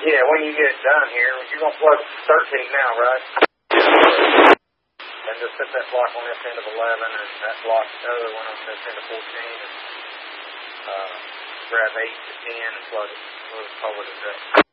Yeah, when you get done here, you're going to plug 13 now, right? And just put that block on this end of 11 and that block, the other one on this end of 14 and grab 8 to 10 and plug it. We'll forward it up.